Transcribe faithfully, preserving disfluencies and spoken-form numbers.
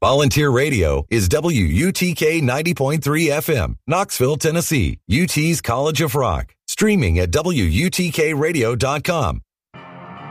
Volunteer Radio is W U T K ninety point three F M, Knoxville, Tennessee, U T's College of Rock. Streaming at W U T K radio dot com